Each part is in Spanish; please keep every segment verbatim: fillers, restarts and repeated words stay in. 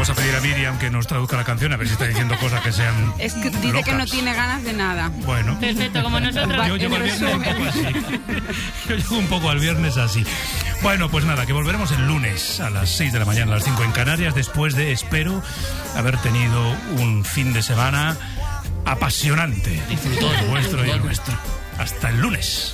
vamos a pedir a Miriam que nos traduzca la canción, a ver si está diciendo cosas que sean Es que dice locas. que no tiene ganas de nada. Bueno. Perfecto, como nosotros. Yo llego al viernes un poco así. Yo llego un poco al viernes así. Bueno, pues nada, que volveremos el lunes a las seis de la mañana, a las cinco en Canarias, después de, espero, haber tenido un fin de semana apasionante. Todo el vuestro y el nuestro. Hasta el lunes.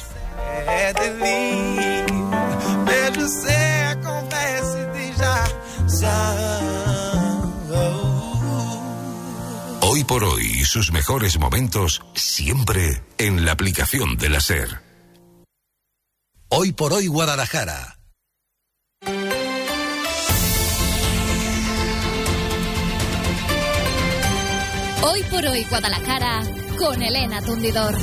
Hoy por hoy, sus mejores momentos siempre en la aplicación de la SER. Hoy por hoy Guadalajara. Hoy por hoy Guadalajara con Elena Tundidor.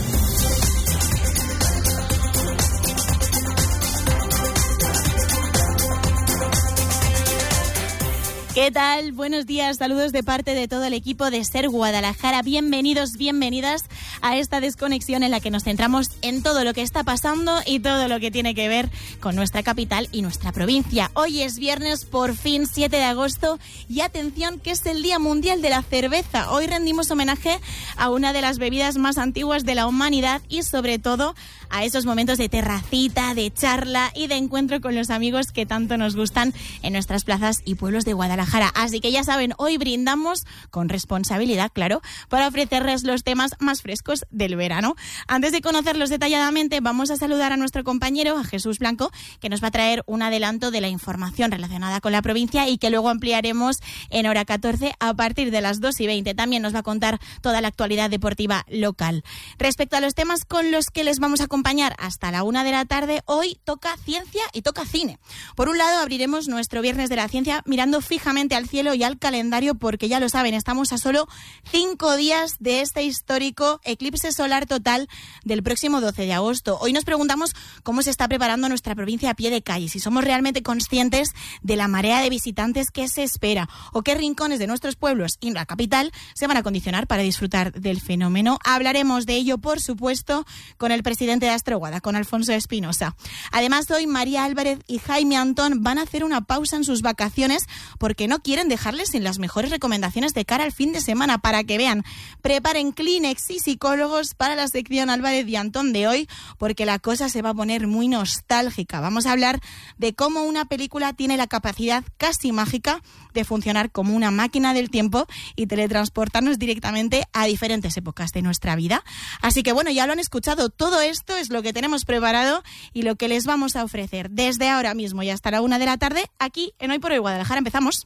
¿Qué tal? Buenos días, saludos de parte de todo el equipo de SER Guadalajara. Bienvenidos, bienvenidas a esta desconexión en la que nos centramos en todo lo que está pasando y todo lo que tiene que ver con nuestra capital y nuestra provincia. Hoy es viernes, por fin, siete de agosto, y atención que es el Día Mundial de la Cerveza. Hoy rendimos homenaje a una de las bebidas más antiguas de la humanidad y sobre todo a esos momentos de terracita, de charla y de encuentro con los amigos que tanto nos gustan en nuestras plazas y pueblos de Guadalajara. Así que ya saben, hoy brindamos con responsabilidad, claro, para ofrecerles los temas más frescos del verano. Antes de conocerlos detalladamente, vamos a saludar a nuestro compañero, a Jesús Blanco, que nos va a traer un adelanto de la información relacionada con la provincia y que luego ampliaremos en hora catorce a partir de las dos y veinte. También nos va a contar toda la actualidad deportiva local. Respecto a los temas con los que les vamos a acompañar hasta la una de la tarde, hoy toca ciencia y toca cine. Por un lado, abriremos nuestro Viernes de la Ciencia mirando fijamente al cielo y al calendario, porque ya lo saben, estamos a solo cinco días de este histórico eclipse solar total del próximo doce de agosto. Hoy nos preguntamos cómo se está preparando nuestra provincia a pie de calle, si somos realmente conscientes de la marea de visitantes que se espera o qué rincones de nuestros pueblos y la capital se van a condicionar para disfrutar del fenómeno. Hablaremos de ello, por supuesto, con el presidente de Astroguada, con Alfonso Espinosa. Además, hoy María Álvarez y Jaime Antón van a hacer una pausa en sus vacaciones porque no quieren dejarles sin las mejores recomendaciones de cara al fin de semana. Para que vean, preparen Kleenex y psicólogos para la sección Álvarez y Antón de hoy, porque la cosa se va a poner muy nostálgica. Vamos a hablar de cómo una película tiene la capacidad casi mágica de funcionar como una máquina del tiempo y teletransportarnos directamente a diferentes épocas de nuestra vida. Así que bueno, ya lo han escuchado, todo esto es lo que tenemos preparado y lo que les vamos a ofrecer desde ahora mismo y hasta la una de la tarde aquí en Hoy por Hoy Guadalajara. Empezamos.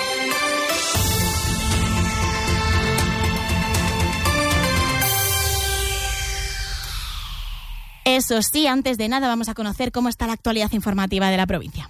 Eso sí, antes de nada vamos a conocer cómo está la actualidad informativa de la provincia.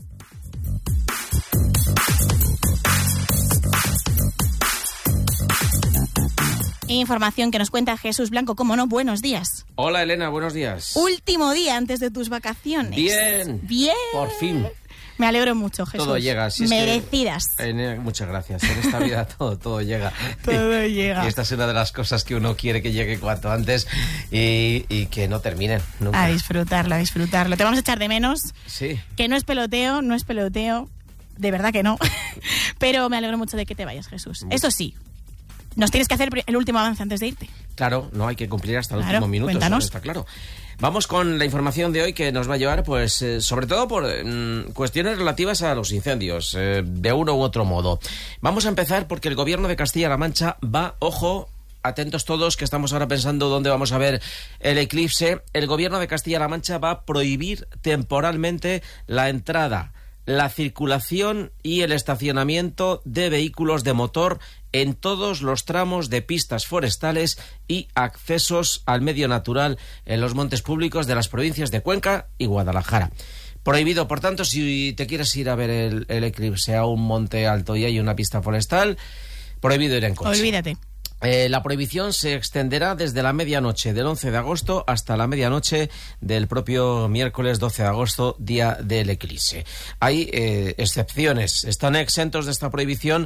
Información que nos cuenta Jesús Blanco, cómo no, buenos días. Hola Elena, buenos días. Último día antes de tus vacaciones. Bien. Bien. Por fin. Me alegro mucho, Jesús. Todo llega. Si Merecidas. Es que, eh, muchas gracias. En esta vida todo, todo llega. Todo llega. Y esta es una de las cosas que uno quiere que llegue cuanto antes y, y que no terminen nunca. A disfrutarlo, a disfrutarlo. Te vamos a echar de menos. Sí. Que no es peloteo, no es peloteo. De verdad que no. Pero me alegro mucho de que te vayas, Jesús. Bueno. Eso sí, nos tienes que hacer el último avance antes de irte. Claro, no hay que cumplir hasta el claro, último minuto, cuéntanos. Eso está claro. Vamos con la información de hoy que nos va a llevar, pues, eh, sobre todo por eh, cuestiones relativas a los incendios, eh, de uno u otro modo. Vamos a empezar porque el gobierno de Castilla-La Mancha va, ojo, atentos todos, que estamos ahora pensando dónde vamos a ver el eclipse. El gobierno de Castilla-La Mancha va a prohibir temporalmente la entrada, la circulación y el estacionamiento de vehículos de motor en todos los tramos de pistas forestales y accesos al medio natural en los montes públicos de las provincias de Cuenca y Guadalajara. Prohibido, por tanto, si te quieres ir a ver el, el eclipse a un monte alto y hay una pista forestal, prohibido ir en coche. Olvídate. Eh, la prohibición se extenderá desde la medianoche del once de agosto hasta la medianoche del propio miércoles doce de agosto, día del eclipse. Hay eh, excepciones. Están exentos de esta prohibición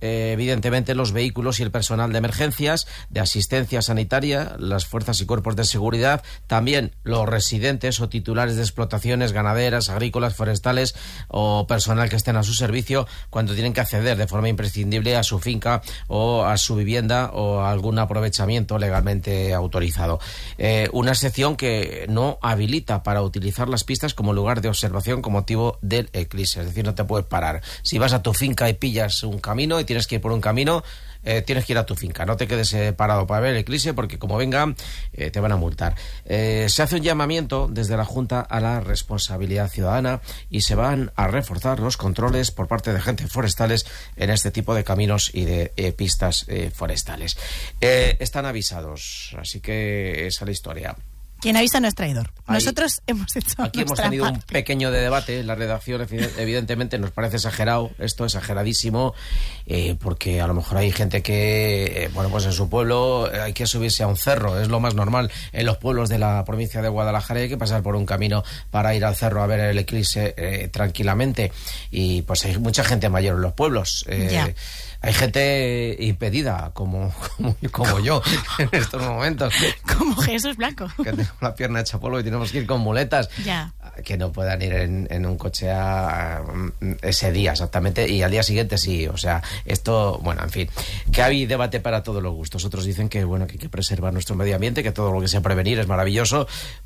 eh, evidentemente los vehículos y el personal de emergencias, de asistencia sanitaria, las fuerzas y cuerpos de seguridad, también los residentes o titulares de explotaciones ganaderas, agrícolas, forestales o personal que estén a su servicio cuando tienen que acceder de forma imprescindible a su finca o a su vivienda o a algún aprovechamiento legalmente autorizado. Eh, una sección que no habilita para utilizar las pistas como lugar de observación con motivo del eclipse, es decir, no te puedes parar. Si vas a tu finca y pillas un camino y tienes que ir por un camino, eh, tienes que ir a tu finca, no te quedes eh, parado para ver el eclipse, porque como vengan eh, te van a multar. Eh, se hace un llamamiento desde la Junta a la responsabilidad ciudadana y se van a reforzar los controles por parte de agentes forestales en este tipo de caminos y de eh, pistas eh, forestales. Eh, están avisados, así que esa es la historia. Quien avisa no es traidor. Ahí, Nosotros hemos hecho Aquí hemos tenido parte. un pequeño de debate. La redacción, evidentemente, nos parece exagerado, esto exageradísimo, eh, porque a lo mejor hay gente que, eh, bueno, pues en su pueblo hay que subirse a un cerro, es lo más normal. En los pueblos de la provincia de Guadalajara hay que pasar por un camino para ir al cerro a ver el eclipse eh, tranquilamente. Y pues hay mucha gente mayor en los pueblos. Eh, ya. Hay gente impedida, como, como, como yo, en estos momentos. Como Jesús Blanco. Que tenemos la pierna hecha polvo y tenemos que ir con muletas. Ya. Que no puedan ir en, en un coche a, a, ese día exactamente, y al día siguiente sí. O sea, esto, bueno, en fin, que hay debate para todos los gustos. Otros dicen que, bueno, que hay que preservar nuestro medio ambiente, que todo lo que sea prevenir es maravilloso.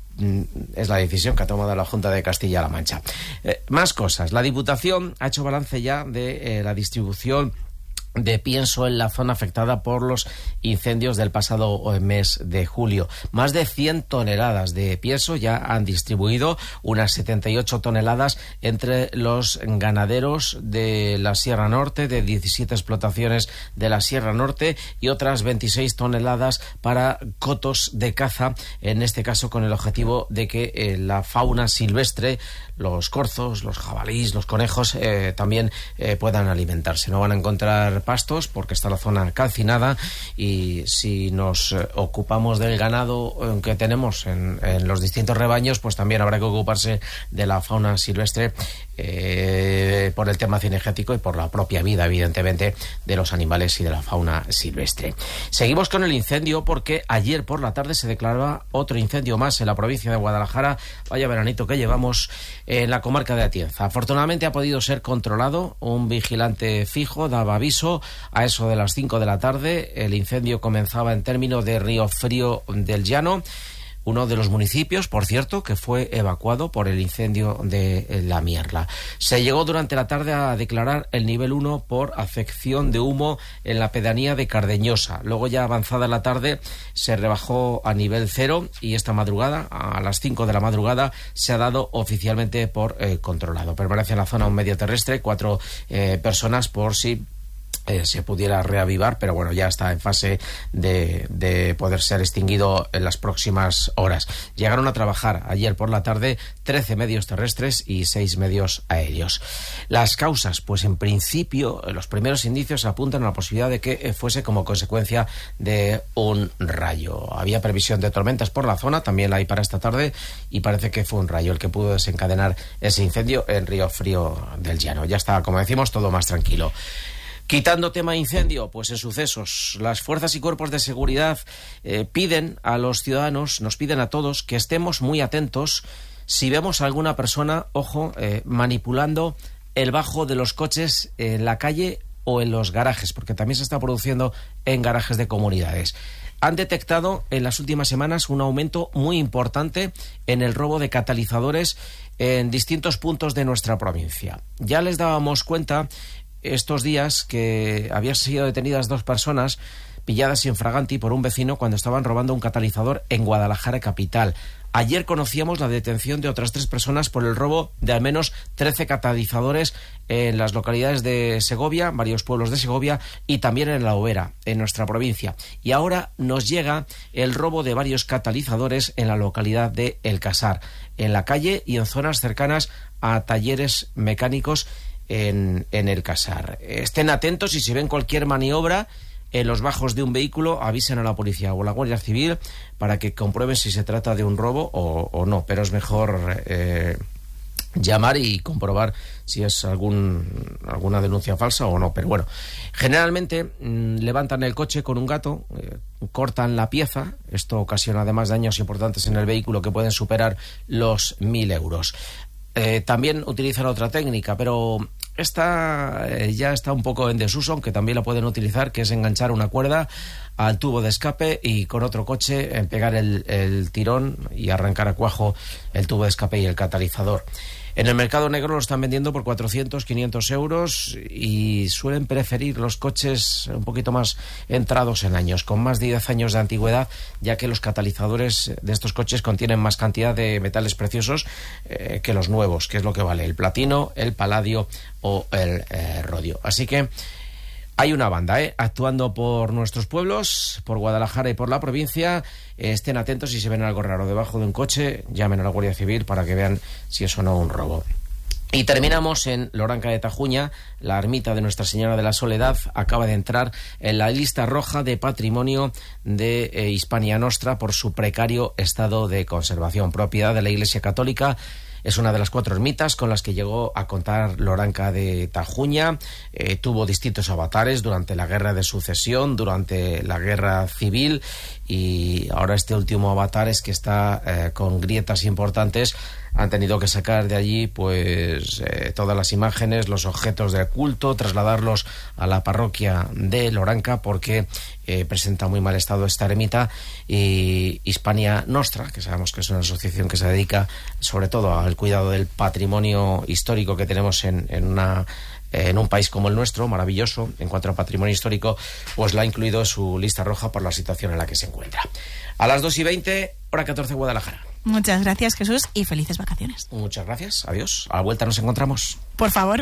Es la decisión que ha tomado la Junta de Castilla-La Mancha. Eh, más cosas. La Diputación ha hecho balance ya de eh, la distribución de pienso en la zona afectada por los incendios del pasado mes de julio. Más de cien toneladas de pienso ya han distribuido, unas setenta y ocho toneladas entre los ganaderos de la Sierra Norte, de diecisiete explotaciones de la Sierra Norte, y otras veintiséis toneladas para cotos de caza, en este caso con el objetivo de que eh, la fauna silvestre, los corzos, los jabalíes, los conejos, eh, también eh, puedan alimentarse. No van a encontrar pastos porque está la zona calcinada, y si nos eh, ocupamos del ganado eh, que tenemos en, en los distintos rebaños, pues también habrá que ocuparse de la fauna silvestre, eh, por el tema cinegético y por la propia vida, evidentemente, de los animales y de la fauna silvestre. Seguimos con el incendio, porque ayer por la tarde se declaraba otro incendio más en la provincia de Guadalajara. Vaya veranito que llevamos en la comarca de Atienza. Afortunadamente ha podido ser controlado. Un vigilante fijo daba aviso a eso de las cinco de la tarde. El incendio comenzaba en término de Río Frío del Llano, uno de los municipios, por cierto, que fue evacuado por el incendio de La Mierla. Se llegó durante la tarde a declarar el nivel uno por afección de humo en la pedanía de Cardeñosa. Luego, ya avanzada la tarde, se rebajó a nivel cero, y esta madrugada, a las cinco de la madrugada, se ha dado oficialmente por eh, controlado. Permanece en la zona un medio terrestre, cuatro eh, personas por si Eh, se pudiera reavivar, pero bueno, ya está en fase de, de poder ser extinguido en las próximas horas. Llegaron a trabajar ayer por la tarde trece medios terrestres y seis medios aéreos. Las causas, pues en principio los primeros indicios apuntan a la posibilidad de que fuese como consecuencia de un rayo. Había previsión de tormentas por la zona, también la hay para esta tarde, y parece que fue un rayo el que pudo desencadenar ese incendio en Río Frío del Llano. Ya está, como decimos, todo más tranquilo. Quitando tema incendio, pues en sucesos, las fuerzas y cuerpos de seguridad eh, piden a los ciudadanos, nos piden a todos, que estemos muy atentos si vemos a alguna persona, ojo, eh, manipulando el bajo de los coches en la calle o en los garajes, porque también se está produciendo en garajes de comunidades. Han detectado en las últimas semanas un aumento muy importante en el robo de catalizadores en distintos puntos de nuestra provincia. Ya les dábamos cuenta estos días que habían sido detenidas dos personas pilladas infraganti por un vecino cuando estaban robando un catalizador en Guadalajara capital. Ayer conocíamos la detención de otras tres personas por el robo de al menos trece catalizadores en las localidades de Segovia, varios pueblos de Segovia, y también en La Overa, en nuestra provincia. Y ahora nos llega el robo de varios catalizadores en la localidad de El Casar, en la calle y en zonas cercanas a talleres mecánicos en, en El Casar. Estén atentos, y si ven cualquier maniobra en los bajos de un vehículo, avisen a la policía o a la Guardia Civil para que comprueben si se trata de un robo o, o no, pero es mejor eh, llamar y comprobar si es algún alguna denuncia falsa o no. Pero bueno, generalmente mmm, levantan el coche con un gato, eh, cortan la pieza. Esto ocasiona además daños importantes en el vehículo que pueden superar los mil euros. Eh, también utilizan otra técnica, pero esta eh, ya está un poco en desuso, aunque también la pueden utilizar, que es enganchar una cuerda al tubo de escape y con otro coche eh, pegar el, el tirón y arrancar a cuajo el tubo de escape y el catalizador. En el mercado negro lo están vendiendo por cuatrocientos, quinientos euros y suelen preferir los coches un poquito más entrados en años, con más de diez años de antigüedad, ya que los catalizadores de estos coches contienen más cantidad de metales preciosos eh, que los nuevos, que es lo que vale el platino, el paladio o el eh, rodio. Así que hay una banda, ¿eh? actuando por nuestros pueblos, por Guadalajara y por la provincia. Eh, estén atentos si se ven algo raro debajo de un coche, llamen a la Guardia Civil para que vean si es o no un robo. Y terminamos en Loranca de Tajuña. La ermita de Nuestra Señora de la Soledad acaba de entrar en la lista roja de patrimonio de eh, Hispania Nostra por su precario estado de conservación, propiedad de la Iglesia Católica. Es una de las cuatro ermitas con las que llegó a contar Loranca de Tajuña. Eh, tuvo distintos avatares durante la Guerra de Sucesión, durante la Guerra Civil, y ahora este último avatar es que está eh, con grietas importantes. Han tenido que sacar de allí pues eh, todas las imágenes, los objetos de culto, trasladarlos a la parroquia de Loranca porque eh, presenta muy mal estado esta ermita. Y Hispania Nostra, que sabemos que es una asociación que se dedica sobre todo al cuidado del patrimonio histórico que tenemos en, en una en un país como el nuestro, maravilloso en cuanto a patrimonio histórico, pues la ha incluido en su lista roja por la situación en la que se encuentra. A las dos y veinte, hora catorce, Guadalajara. Muchas gracias, Jesús, y felices vacaciones. Muchas gracias, adiós. A la vuelta nos encontramos. Por favor.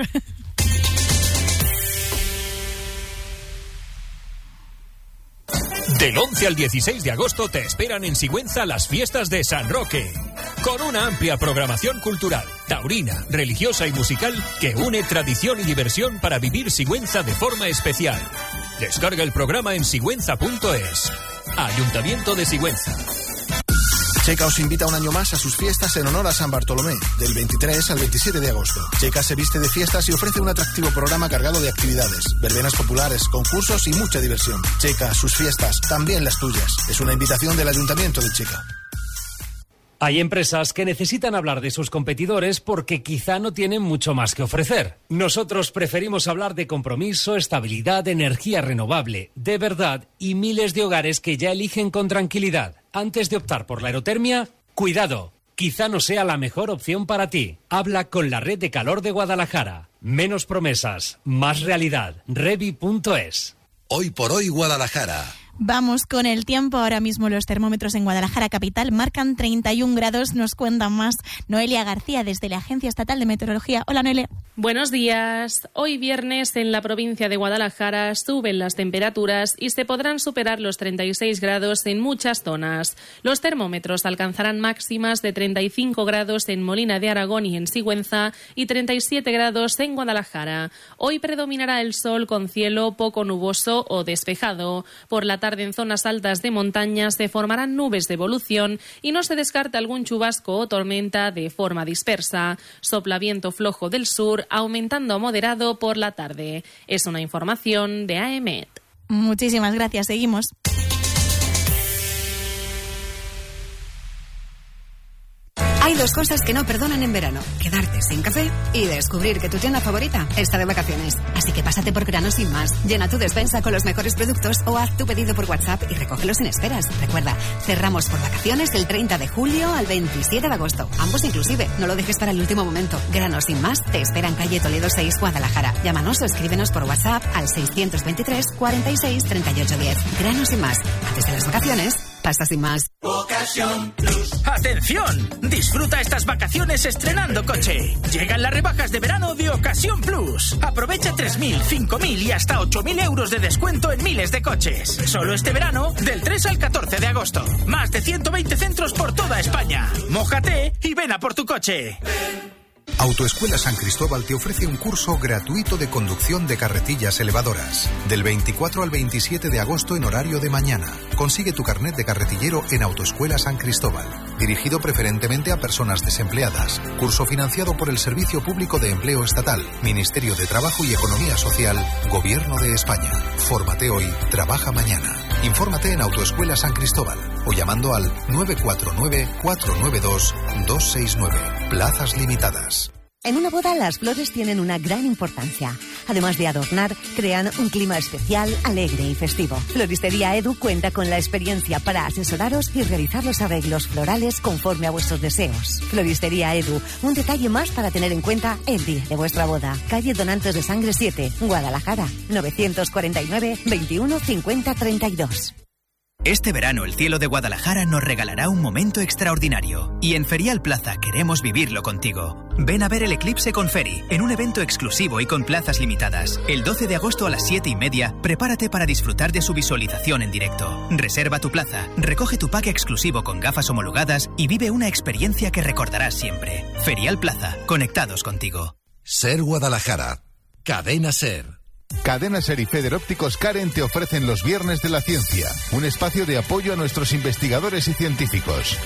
Del once al dieciséis de agosto te esperan en Sigüenza las fiestas de San Roque, con una amplia programación cultural, taurina, religiosa y musical que une tradición y diversión para vivir Sigüenza de forma especial. Descarga el programa en sigüenza punto es. Ayuntamiento de Sigüenza. Checa os invita un año más a sus fiestas en honor a San Bartolomé, del veintitrés al veintisiete de agosto. Checa se viste de fiestas y ofrece un atractivo programa cargado de actividades, verbenas populares, concursos y mucha diversión. Checa, sus fiestas, también las tuyas. Es una invitación del Ayuntamiento de Checa. Hay empresas que necesitan hablar de sus competidores porque quizá no tienen mucho más que ofrecer. Nosotros preferimos hablar de compromiso, estabilidad, energía renovable, de verdad y miles de hogares que ya eligen con tranquilidad. Antes de optar por la aerotermia, cuidado, quizá no sea la mejor opción para ti. Habla con la Red de Calor de Guadalajara. Menos promesas, más realidad. Revi punto es. Hoy por hoy Guadalajara. Vamos con el tiempo. Ahora mismo los termómetros en Guadalajara capital marcan treinta y un grados. Nos cuentan más Noelia García desde la Agencia Estatal de Meteorología. Hola, Noelia. Buenos días. Hoy viernes en la provincia de Guadalajara suben las temperaturas y se podrán superar los treinta y seis grados en muchas zonas. Los termómetros alcanzarán máximas de treinta y cinco grados en Molina de Aragón y en Sigüenza y treinta y siete grados en Guadalajara. Hoy predominará el sol con cielo poco nuboso o despejado. Por la tarde en zonas altas de montaña se formarán nubes de evolución y no se descarta algún chubasco o tormenta de forma dispersa. Sopla viento flojo del sur, aumentando a moderado por la tarde. Es una información de A E M E T. Muchísimas gracias. Seguimos. Hay dos cosas que no perdonan en verano: quedarte sin café y descubrir que tu tienda favorita está de vacaciones. Así que pásate por Granos Sin Más. Llena tu despensa con los mejores productos o haz tu pedido por WhatsApp y recógelos sin esperas. Recuerda, cerramos por vacaciones del treinta de julio al veintisiete de agosto. Ambos inclusive. No lo dejes para el último momento. Granos Sin Más te espera en calle Toledo seis, Guadalajara. Llámanos o escríbenos por WhatsApp al seiscientos veintitrés, cuarenta y seis, treinta y ocho diez. Granos Sin Más. Antes de las vacaciones, pasa sin más. Ocasión Plus. ¡Atención! Disfruta estas vacaciones estrenando coche. Llegan las rebajas de verano de Ocasión Plus. Aprovecha tres mil, cinco mil y hasta ocho mil euros de descuento en miles de coches. Solo este verano, del tres al catorce de agosto. Más de ciento veinte centros por toda España. Mójate y ven a por tu coche. Autoescuela San Cristóbal te ofrece un curso gratuito de conducción de carretillas elevadoras. Del veinticuatro al veintisiete de agosto en horario de mañana. Consigue tu carnet de carretillero en Autoescuela San Cristóbal. dirigido preferentemente a personas desempleadas. Curso financiado por el Servicio Público de Empleo Estatal, Ministerio de Trabajo y Economía Social, Gobierno de España. Fórmate hoy, trabaja mañana. Infórmate en Autoescuela San Cristóbal o llamando al nueve cuatro nueve, cuatro nueve dos, dos seis nueve. Plazas limitadas. En una boda las flores tienen una gran importancia. Además de adornar, crean un clima especial, alegre y festivo. Floristería Edu cuenta con la experiencia para asesoraros y realizar los arreglos florales conforme a vuestros deseos. Floristería Edu, un detalle más para tener en cuenta el día de vuestra boda. Calle Donantes de Sangre siete, Guadalajara, novecientos cuarenta y nueve, veintiuno, cincuenta, treinta y dos. Este verano el cielo de Guadalajara nos regalará un momento extraordinario y en Ferial Plaza queremos vivirlo contigo. Ven a ver el eclipse con Feri en un evento exclusivo y con plazas limitadas. El doce de agosto a las siete y media, prepárate para disfrutar de su visualización en directo. Reserva tu plaza, recoge tu pack exclusivo con gafas homologadas y vive una experiencia que recordarás siempre. Ferial Plaza, conectados contigo. Ser Guadalajara. Cadena Ser. Cadena Ser y Feder Ópticos Karen te ofrecen los Viernes de la Ciencia, un espacio de apoyo a nuestros investigadores y científicos.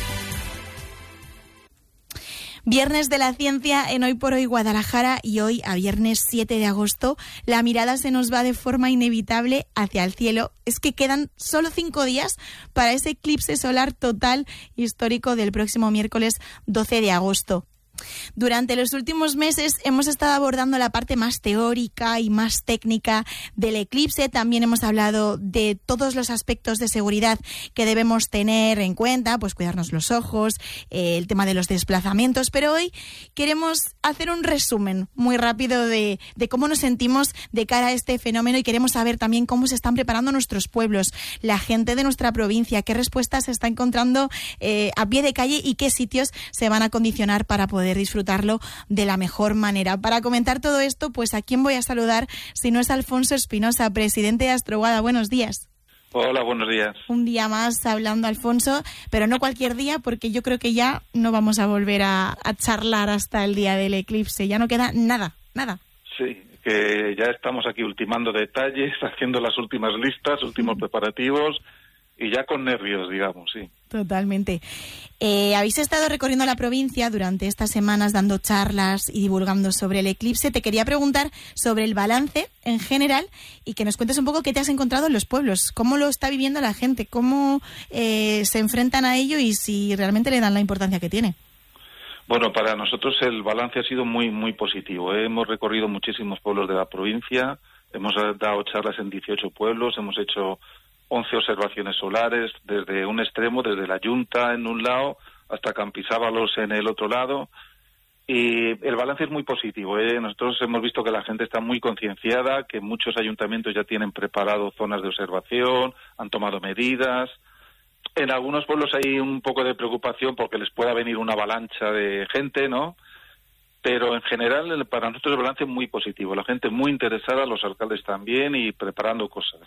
Viernes de la Ciencia en Hoy por Hoy Guadalajara, y hoy, a viernes siete de agosto, la mirada se nos va de forma inevitable hacia el cielo. Es que quedan solo cinco días para ese eclipse solar total histórico del próximo miércoles doce de agosto. Durante los últimos meses hemos estado abordando la parte más teórica y más técnica del eclipse. También hemos hablado de todos los aspectos de seguridad que debemos tener en cuenta, pues cuidarnos los ojos, eh, el tema de los desplazamientos. Pero hoy queremos hacer un resumen muy rápido de, de cómo nos sentimos de cara a este fenómeno, y queremos saber también cómo se están preparando nuestros pueblos, la gente de nuestra provincia, qué respuestas se está encontrando eh, a pie de calle y qué sitios se van a condicionar para poder disfrutarlo de la mejor manera. Para comentar todo esto, pues ¿a quién voy a saludar si no es Alfonso Espinosa, presidente de Astroguada? Buenos días. Hola, buenos días. Un día más hablando, Alfonso, pero no cualquier día, porque yo creo que ya no vamos a volver a, a charlar hasta el día del eclipse. Ya no queda nada, nada. Sí, que ya estamos aquí ultimando detalles, haciendo las últimas listas, últimos mm. preparativos, y ya con nervios, digamos, sí. Totalmente. Eh, habéis estado recorriendo la provincia durante estas semanas dando charlas y divulgando sobre el eclipse. Te quería preguntar sobre el balance en general y que nos cuentes un poco qué te has encontrado en los pueblos, cómo lo está viviendo la gente, cómo eh, se enfrentan a ello y si realmente le dan la importancia que tiene. Bueno, para nosotros el balance ha sido muy, muy positivo. ¿eh? Hemos recorrido muchísimos pueblos de la provincia, hemos dado charlas en dieciocho pueblos, hemos hecho once observaciones solares, desde un extremo, desde la Yunta en un lado hasta Campisábalos en el otro lado, y el balance es muy positivo. ¿eh? Nosotros hemos visto que la gente está muy concienciada, que muchos ayuntamientos ya tienen preparado zonas de observación, han tomado medidas. En algunos pueblos hay un poco de preocupación porque les pueda venir una avalancha de gente, ¿no? Pero en general para nosotros el balance es muy positivo, la gente muy interesada, los alcaldes también, y preparando cosas.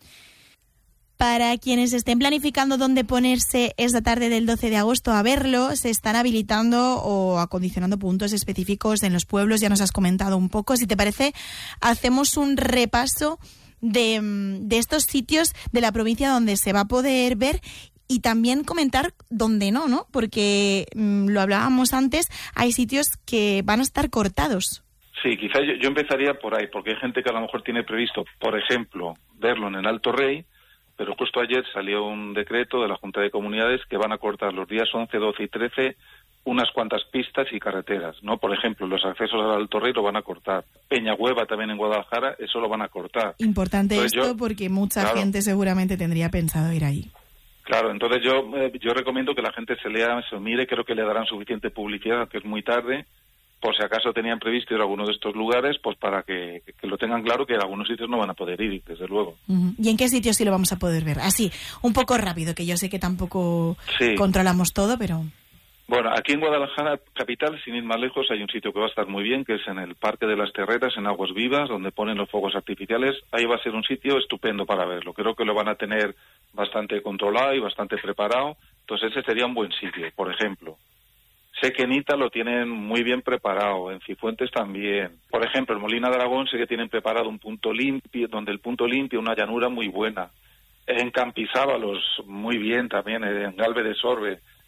Para quienes estén planificando dónde ponerse esta tarde del doce de agosto a verlo, se están habilitando o acondicionando puntos específicos en los pueblos, ya nos has comentado un poco. Si te parece, hacemos un repaso de, de estos sitios de la provincia donde se va a poder ver y también comentar dónde no, ¿no? Porque mmm, lo hablábamos antes, hay sitios que van a estar cortados. Sí, quizás yo, yo empezaría por ahí, porque hay gente que a lo mejor tiene previsto, por ejemplo, verlo en el Alto Rey, pero justo ayer salió un decreto de la Junta de Comunidades que van a cortar los días once, doce y trece unas cuantas pistas y carreteras, ¿no? Por ejemplo, los accesos al Alto Rey lo van a cortar. Peñahueva también en Guadalajara, eso lo van a cortar. Importante entonces esto yo, porque mucha claro, gente seguramente tendría pensado ir ahí. Claro, entonces yo eh, yo recomiendo que la gente se lea, se mire, creo que le darán suficiente publicidad, que es muy tarde, por si acaso tenían previsto ir a alguno de estos lugares, pues para que, que lo tengan claro que en algunos sitios no van a poder ir, desde luego. Uh-huh. ¿Y en qué sitios sí lo vamos a poder ver? Así, un poco rápido, que yo sé que tampoco sí. controlamos todo, pero... Bueno, aquí en Guadalajara capital, sin ir más lejos, hay un sitio que va a estar muy bien, que es en el Parque de las Terretas, en Aguas Vivas, donde ponen los fuegos artificiales. Ahí va a ser un sitio estupendo para verlo. Creo que lo van a tener bastante controlado y bastante preparado. Entonces ese sería un buen sitio, por ejemplo. Sé que en Ita lo tienen muy bien preparado, en Cifuentes también. Por ejemplo, en Molina de Aragón sé que tienen preparado un punto limpio, donde el punto limpio, una llanura muy buena. En Campisábalos, muy bien también, en Galve de Sorbe.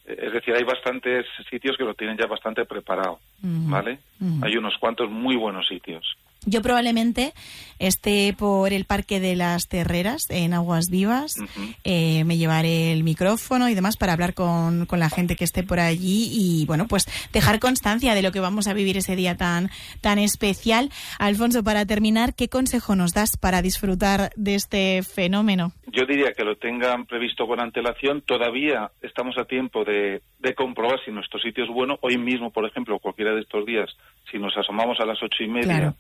Es decir, hay bastantes sitios que lo tienen ya bastante preparado, Ujú. ¿vale? Ujú. Hay unos cuantos muy buenos sitios. Yo probablemente esté por el Parque de las Terreras, en Aguas Vivas. Ujú. Eh, me llevaré el micrófono y demás para hablar con, con la gente que esté por allí y, bueno, pues dejar constancia de lo que vamos a vivir ese día tan, tan especial. Alfonso, para terminar, ¿qué consejo nos das para disfrutar de este fenómeno? Yo diría que lo tengan previsto con antelación. Todavía estamos a tiempo de, de comprobar si nuestro sitio es bueno. Hoy mismo, por ejemplo, cualquiera de estos días, si nos asomamos a las ocho y media, Claro.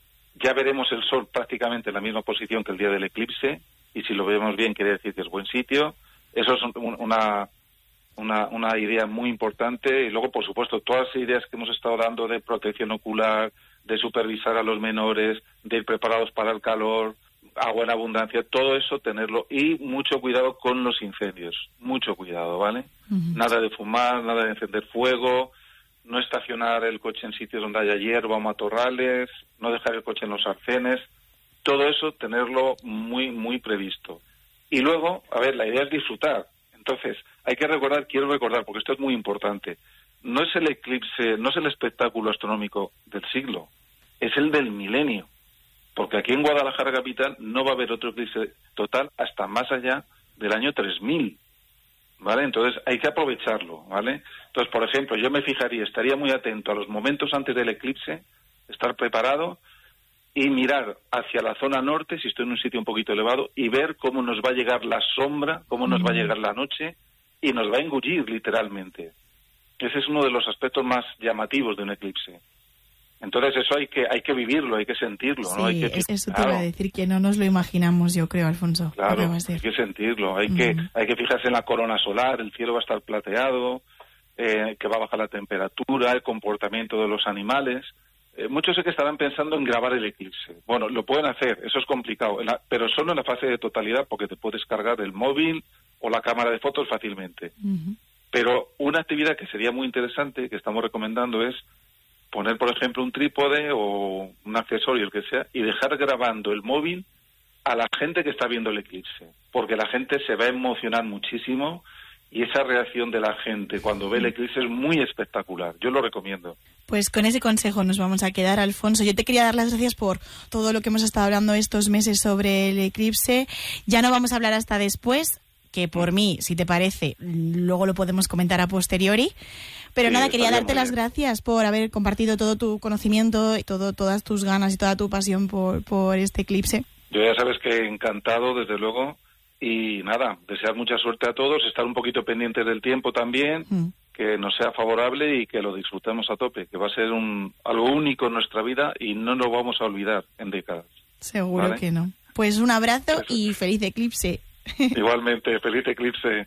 ya veremos el sol prácticamente en la misma posición que el día del eclipse, y si lo vemos bien quiere decir que es buen sitio. Eso es un- una, una, una idea muy importante. Y luego, por supuesto, todas las ideas que hemos estado dando de protección ocular, de supervisar a los menores, de ir preparados para el calor, agua en abundancia, todo eso tenerlo. Y mucho cuidado con los incendios, mucho cuidado, ¿vale? Nada de fumar, nada de encender fuego, no estacionar el coche en sitios donde haya hierba o matorrales, no dejar el coche en los arcenes, todo eso tenerlo muy, muy previsto. Y luego, a ver, la idea es disfrutar. Entonces, hay que recordar, quiero recordar, porque esto es muy importante, no es el eclipse, no es el espectáculo astronómico del siglo, es el del milenio. Porque aquí en Guadalajara capital no va a haber otro eclipse total hasta más allá del año tres mil. ¿Vale? Entonces hay que aprovecharlo, ¿vale? Entonces, por ejemplo, yo me fijaría, estaría muy atento a los momentos antes del eclipse, estar preparado y mirar hacia la zona norte, si estoy en un sitio un poquito elevado, y ver cómo nos va a llegar la sombra, cómo nos va a llegar la noche, y nos va a engullir literalmente. Ese es uno de los aspectos más llamativos de un eclipse. Entonces eso hay que hay que vivirlo, hay que sentirlo, ¿no? Hay Sí, que, es- eso te claro. iba a decir, que no nos lo imaginamos, yo creo, Alfonso. lo que Claro, va a ser. hay que sentirlo, hay que hay que fijarse en la corona solar, el cielo va a estar plateado, eh, que va a bajar la temperatura, el comportamiento de los animales. Eh, muchos sé que estarán pensando en grabar el eclipse. Bueno, lo pueden hacer, eso es complicado, en la- pero solo en la fase de totalidad, porque te puedes cargar el móvil o la cámara de fotos fácilmente. Pero una actividad que sería muy interesante, que estamos recomendando, es poner, por ejemplo, un trípode o un accesorio, el que sea, y dejar grabando el móvil a la gente que está viendo el eclipse, porque la gente se va a emocionar muchísimo y esa reacción de la gente cuando ve el eclipse es muy espectacular. Yo lo recomiendo. Pues con ese consejo nos vamos a quedar, Alfonso. Yo te quería dar las gracias por todo lo que hemos estado hablando estos meses sobre el eclipse. Ya no vamos a hablar hasta después, que por mí, si te parece, luego lo podemos comentar a posteriori. Pero Sí, nada, quería estaría darte muy las bien. gracias por haber compartido todo tu conocimiento, y todo, todas tus ganas y toda tu pasión por, por este eclipse. Yo ya sabes que encantado, desde luego, y nada, desear mucha suerte a todos, estar un poquito pendientes del tiempo también, que nos sea favorable y que lo disfrutemos a tope, que va a ser un algo único en nuestra vida y no lo vamos a olvidar en décadas. Seguro ¿Vale? que no. Pues un abrazo y feliz eclipse. Igualmente, feliz eclipse.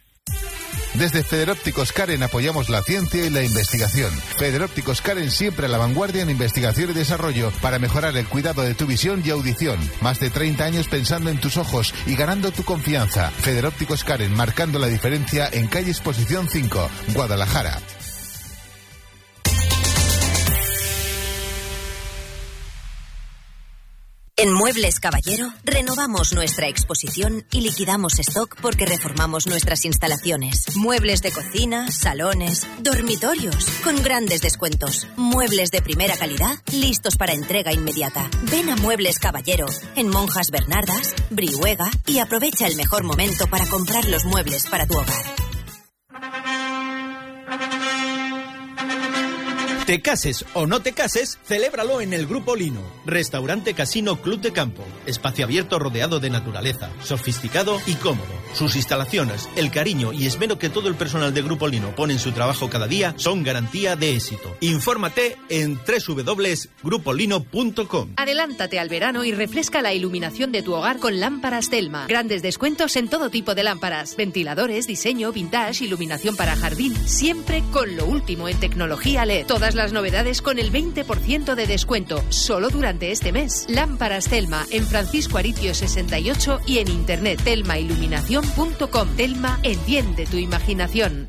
Desde Federópticos Karen apoyamos la ciencia y la investigación. Federópticos Karen siempre a la vanguardia en investigación y desarrollo para mejorar el cuidado de tu visión y audición. Más de treinta años pensando en tus ojos y ganando tu confianza. Federópticos Karen, marcando la diferencia en calle Exposición cinco, Guadalajara. En Muebles Caballero renovamos nuestra exposición y liquidamos stock porque reformamos nuestras instalaciones. Muebles de cocina, salones, dormitorios, con grandes descuentos. Muebles de primera calidad, listos para entrega inmediata. Ven a Muebles Caballero, en Monjas Bernardas, Brihuega, y aprovecha el mejor momento para comprar los muebles para tu hogar. Te cases o no te cases, celébralo en el Grupo Lino. Restaurante Casino Club de Campo. Espacio abierto rodeado de naturaleza, sofisticado y cómodo. Sus instalaciones, el cariño y esmero que todo el personal de Grupo Lino pone en su trabajo cada día son garantía de éxito. Infórmate en doble u doble u doble u punto grupo lino punto com. Adelántate al verano y refresca la iluminación de tu hogar con lámparas Telma. Grandes descuentos en todo tipo de lámparas. Ventiladores, diseño, vintage, iluminación para jardín. Siempre con lo último en tecnología L E D. Todas las novedades con el veinte por ciento de descuento. Solo durante este mes. Lámparas Telma en Francisco Aricio sesenta y ocho y en internet telma iluminación punto com. Telma, enciende tu imaginación.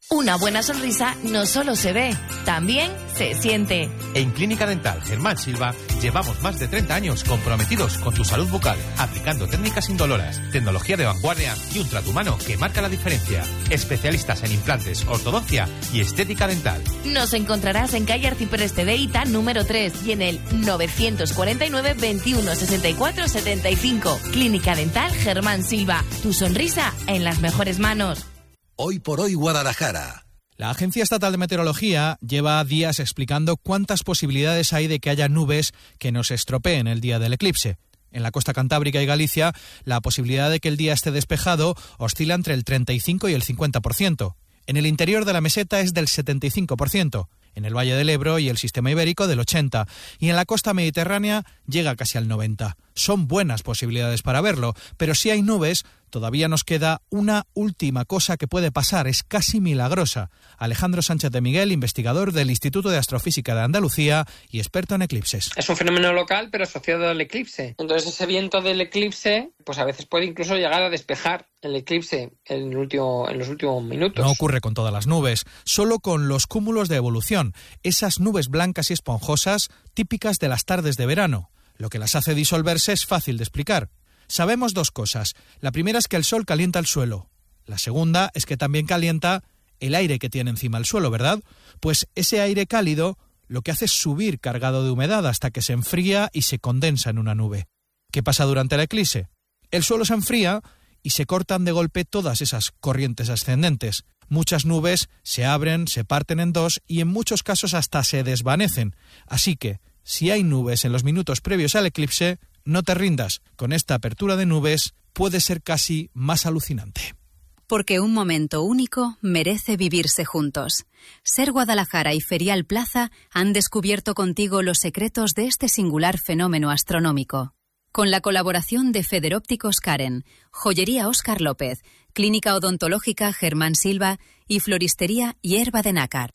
Una buena sonrisa no solo se ve, también se siente. En Clínica Dental Germán Silva llevamos más de treinta años comprometidos con tu salud bucal, aplicando técnicas indoloras, tecnología de vanguardia y un trato humano que marca la diferencia. Especialistas en implantes, ortodoncia y estética dental. Nos encontrarás en calle Arcipreste de Ita número tres y en el novecientos cuarenta y nueve, veintiuno, sesenta y cuatro, setenta y cinco. Clínica Dental Germán Silva. Tu sonrisa en las mejores manos. Hoy por hoy Guadalajara. La Agencia Estatal de Meteorología lleva días explicando cuántas posibilidades hay de que haya nubes que nos estropeen el día del eclipse. En la costa cantábrica y Galicia, la posibilidad de que el día esté despejado oscila entre el treinta y cinco y el cincuenta por ciento. En el interior de la meseta es del setenta y cinco por ciento. En el Valle del Ebro y el Sistema Ibérico del ochenta por ciento. Y en la costa mediterránea llega casi al noventa por ciento. Son buenas posibilidades para verlo, pero si hay nubes, todavía nos queda una última cosa que puede pasar, es casi milagrosa. Alejandro Sánchez de Miguel, investigador del Instituto de Astrofísica de Andalucía y experto en eclipses. Es un fenómeno local, pero asociado al eclipse. Entonces ese viento del eclipse, pues a veces puede incluso llegar a despejar el eclipse en, el último, en los últimos minutos. No ocurre con todas las nubes, solo con los cúmulos de evolución, esas nubes blancas y esponjosas típicas de las tardes de verano. Lo que las hace disolverse es fácil de explicar. Sabemos dos cosas. La primera es que el sol calienta el suelo. La segunda es que también calienta el aire que tiene encima el suelo, ¿verdad? Pues ese aire cálido lo que hace es subir cargado de humedad hasta que se enfría y se condensa en una nube. ¿Qué pasa durante el eclipse? El suelo se enfría y se cortan de golpe todas esas corrientes ascendentes. Muchas nubes se abren, se parten en dos y en muchos casos hasta se desvanecen. Así que, si hay nubes en los minutos previos al eclipse, no te rindas. Con esta apertura de nubes puede ser casi más alucinante. Porque un momento único merece vivirse juntos. Ser Guadalajara y Ferial Plaza han descubierto contigo los secretos de este singular fenómeno astronómico. Con la colaboración de Federópticos Karen, Joyería Óscar López, Clínica Odontológica Germán Silva y Floristería Hierba de Nácar.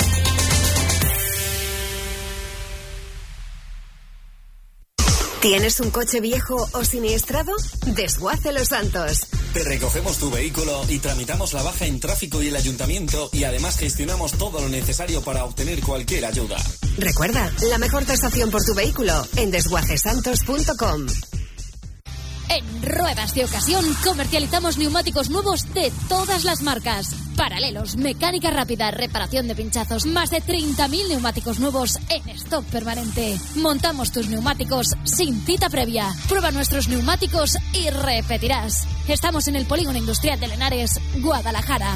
¿Tienes un coche viejo o siniestrado? Desguace Los Santos. Te recogemos tu vehículo y tramitamos la baja en tráfico y el ayuntamiento y además gestionamos todo lo necesario para obtener cualquier ayuda. Recuerda, la mejor tasación por tu vehículo en desguace santos punto com. En Ruedas de Ocasión comercializamos neumáticos nuevos de todas las marcas. Paralelos, mecánica rápida, reparación de pinchazos, más de treinta mil neumáticos nuevos en stock permanente. Montamos tus neumáticos sin cita previa. Prueba nuestros neumáticos y repetirás. Estamos en el Polígono Industrial de Lenares, Guadalajara.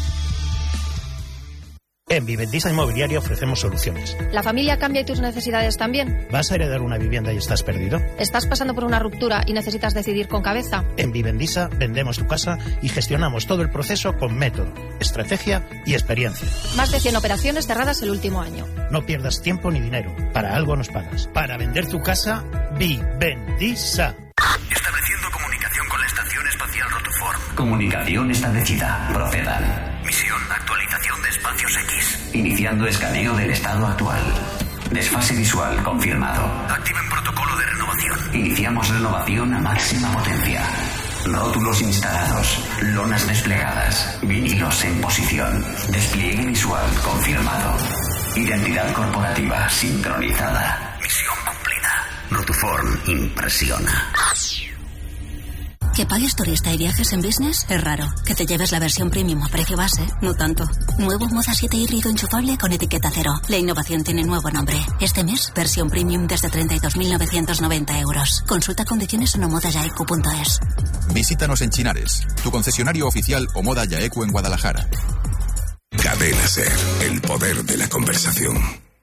En Vivendisa Inmobiliaria ofrecemos soluciones. ¿La familia cambia y tus necesidades también? ¿Vas a heredar una vivienda y estás perdido? ¿Estás pasando por una ruptura y necesitas decidir con cabeza? En Vivendisa vendemos tu casa y gestionamos todo el proceso con método, estrategia y experiencia. Más de cien operaciones cerradas el último año. No pierdas tiempo ni dinero. Para algo nos pagas. Para vender tu casa, Vivendisa. Estableciendo comunicación con la Estación Espacial Rotoform. Comunicación establecida. Procedan. Misión, actualización de espacios X. Iniciando escaneo del estado actual. Desfase visual confirmado. Activen protocolo de renovación. Iniciamos renovación a máxima potencia. Rótulos instalados. Lonas desplegadas. Vinilos en posición. Despliegue visual confirmado. Identidad corporativa sincronizada. Misión cumplida. Rotoform impresiona. Que pagues turista y viajes en business es raro. Que te lleves la versión premium a precio base, no tanto. Nuevo Moda siete híbrido enchufable con etiqueta cero. La innovación tiene nuevo nombre. Este mes, versión premium desde treinta y dos mil novecientos noventa euros. Consulta condiciones en omodayaeco punto es. Visítanos en Chinares, tu concesionario oficial Omoda Yaeco en Guadalajara. Cadena Ser, el poder de la conversación.